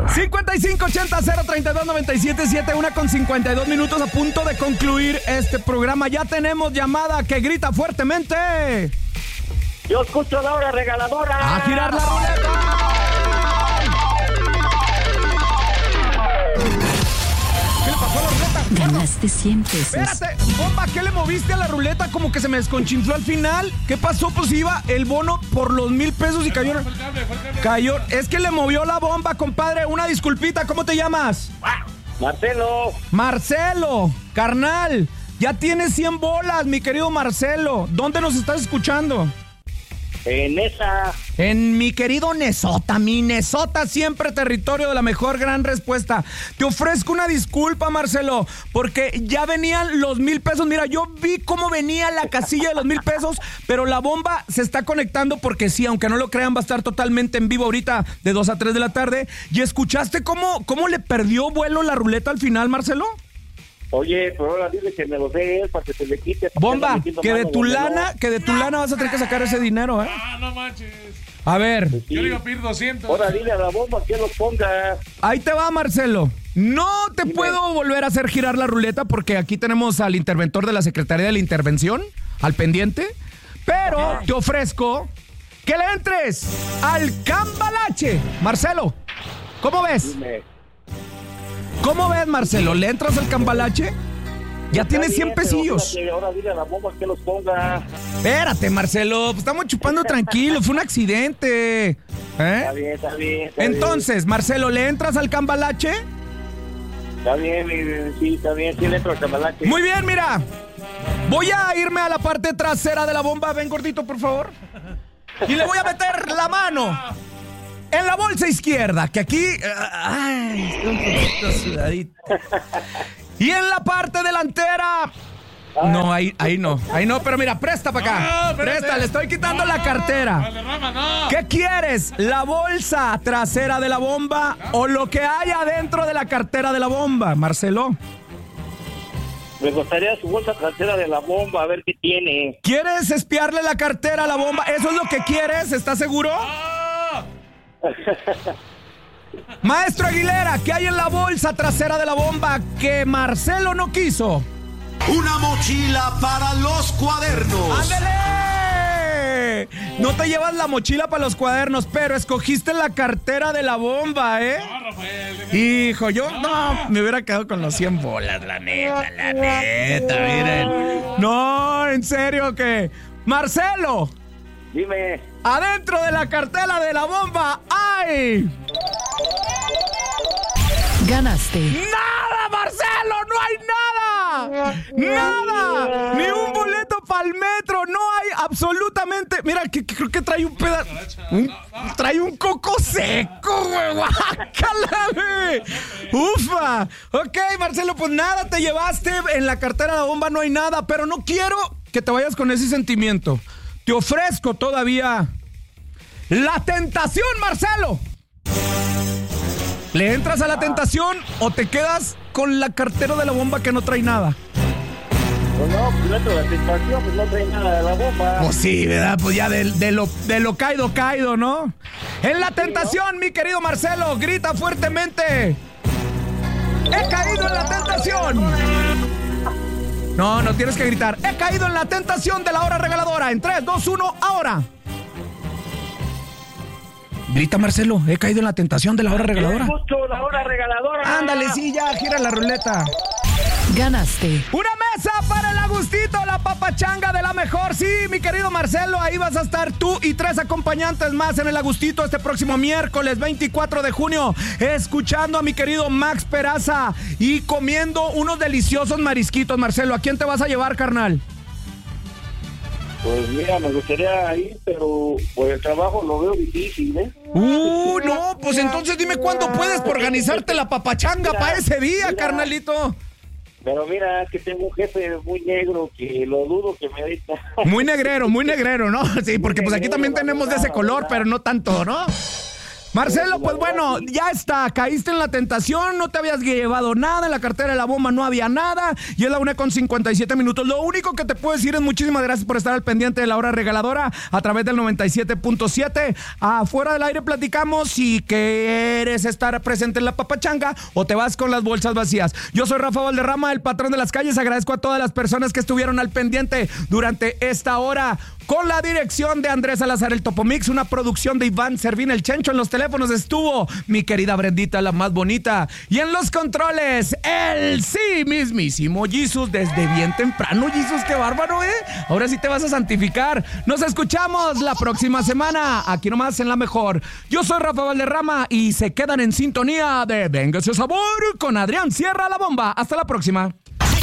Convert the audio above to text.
5580-032-977, 1:52 a punto de concluir este programa. Ya tenemos llamada que grita fuertemente. Yo escucho la hora regaladora. ¡A girar la ruleta! ¿Qué le pasó a la ruleta? Ganaste 100 pesos. Espérate, bomba, ¿qué le moviste a la ruleta? Como que se me desconchinfló al final. ¿Qué pasó? Pues iba el bono por los 1,000 pesos y cayó. Fue el cable. Cayó. Es que le movió la bomba, compadre. Una disculpita, ¿cómo te llamas? Marcelo. Marcelo, carnal. Ya tienes 100 bolas, mi querido Marcelo. ¿Dónde nos estás escuchando? En esa. En mi querido Minnesota, Minnesota, siempre territorio de la mejor gran respuesta. Te ofrezco una disculpa, Marcelo, porque ya venían los 1,000 pesos. Mira, yo vi cómo venía la casilla de los 1,000 pesos, pero la bomba se está conectando porque sí, aunque no lo crean, va a estar totalmente en vivo ahorita de 2 a 3 de la tarde. ¿Y escuchaste cómo le perdió vuelo la ruleta al final, Marcelo? Oye, pero ahora dile que me lo dé él para que se le quite. Bomba, que de tu lana vas a tener que sacar ese dinero, ¿eh? Ah, no manches. A ver. Sí. Yo le iba a pedir 200. Ahora dile a la bomba que lo ponga. Ahí te va, Marcelo. No te puedo volver a hacer girar la ruleta porque aquí tenemos al interventor de la Secretaría de la Intervención, al pendiente, pero te ofrezco que le entres al cambalache. Marcelo, ¿cómo ves? Dime. ¿Cómo ves, Marcelo? ¿Le entras al cambalache? Ya tienes 100 pesillos. Ahora dile a la bomba que los ponga. Espérate, Marcelo, pues estamos chupando tranquilo, fue un accidente. Está bien, está bien. Entonces, Marcelo, ¿le entras al cambalache? Está bien, sí, está bien. Sí, le entro al cambalache. Muy bien, mira. Voy a irme a la parte trasera de la bomba. Ven, gordito, por favor. Y le voy a meter la mano en la bolsa izquierda, que aquí... Ay, está un poquito sudadito. Y en la parte delantera... No, ahí no, pero mira, presta para acá. Presta, le estoy quitando la cartera. Valderrama, no. ¿Qué quieres? ¿La bolsa trasera de la bomba o lo que hay adentro de la cartera de la bomba, Marcelo? Me gustaría su bolsa trasera de la bomba, a ver qué tiene. ¿Quieres espiarle la cartera a la bomba? ¿Eso es lo que quieres? ¿Estás seguro? Maestro Aguilera, ¿qué hay en la bolsa trasera de la bomba que Marcelo no quiso? Una mochila para los cuadernos. ¡Ándale! No te llevas la mochila para los cuadernos, pero escogiste la cartera de la bomba, ¿eh? No, Rafael. Hijo, yo no, me hubiera quedado con los 100 bolas, la neta, miren. No, en serio que... Marcelo, Dime. adentro de la cartera de la bomba hay... Ganaste. ¡Nada, Marcelo! ¡No hay nada! ¡Nada! ¡Ni un boleto para el metro! ¡No hay absolutamente! Mira, que creo que trae un pedazo... Trae un coco seco, güey. ¡Guácala, güey! ¡Ufa! Ok, Marcelo, pues nada, te llevaste. En la cartera de la bomba no hay nada, pero no quiero que te vayas con ese sentimiento. Te ofrezco todavía la tentación, Marcelo. ¿Le entras a la tentación o te quedas con la cartera de la bomba que no trae nada? Pues no, pues dentro de la tentación, pues no trae nada de la bomba. Pues sí, ¿verdad? Pues ya de lo caído, ¿no? En la tentación, mi querido Marcelo, grita fuertemente. ¡He caído en la tentación! No tienes que gritar. ¡He caído en la tentación de la hora regaladora! En 3, 2, 1, ahora. Grita, Marcelo, he caído en la tentación de la hora regaladora. Escucho la hora regaladora. Ándale, sí, ya, gira la ruleta. Ganaste. Una mesa para el Agustito, la papachanga de la mejor. Sí, mi querido Marcelo, ahí vas a estar tú y 3 acompañantes más en el Agustito este próximo miércoles 24 de junio, escuchando a mi querido Max Peraza y comiendo unos deliciosos marisquitos. Marcelo, ¿a quién te vas a llevar, carnal? Pues mira, me gustaría ir, pero por el trabajo lo veo difícil, ¿eh? No, pues entonces dime cuándo puedes por organizarte la papachanga para ese día, carnalito. Pero mira, que tengo un jefe muy negro que lo dudo que me dé. Muy negrero, ¿no? Sí, porque pues aquí también tenemos de ese color, pero no tanto, ¿no? Marcelo, pues bueno, ya está, caíste en la tentación, no te habías llevado nada, en la cartera de la bomba no había nada, y es la 1:57. Lo único que te puedo decir es muchísimas gracias por estar al pendiente de la hora regaladora a través del 97.7. Afuera del aire platicamos si quieres estar presente en la papachanga o te vas con las bolsas vacías. Yo soy Rafa Valderrama, el patrón de las calles. Agradezco a todas las personas que estuvieron al pendiente durante esta hora, con la dirección de Andrés Salazar, el Topomix, una producción de Iván Servín, el Chencho. En los teléfonos estuvo mi querida Brendita, la más bonita, y en los controles, el sí mismísimo Jesus, desde bien temprano. Jesus, qué bárbaro, ahora sí te vas a santificar. Nos escuchamos la próxima semana, aquí nomás en La Mejor. Yo soy Rafa Valderrama y se quedan en sintonía de Venga ese Sabor con Adrián Sierra, la bomba. Hasta la próxima.